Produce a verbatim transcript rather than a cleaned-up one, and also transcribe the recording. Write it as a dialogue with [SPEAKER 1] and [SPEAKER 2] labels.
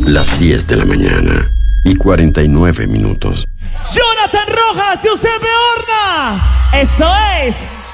[SPEAKER 1] Las diez de la mañana y cuarenta y nueve minutos.
[SPEAKER 2] Jonathan Rojas, Giuseppe Horna. Esto es